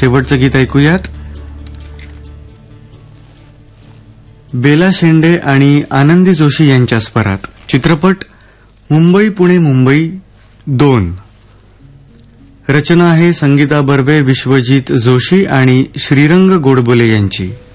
शेवटचं गीत ऐकूयात. बेला शेंडे आणि आनंदी जोशी यांच्या स्वरात. चित्रपट मुंबई पुणे मुंबई 2. रचना आहे संगीता बर्वे, विश्वजित जोशी आणि श्रीरंग गोडबोले यांची.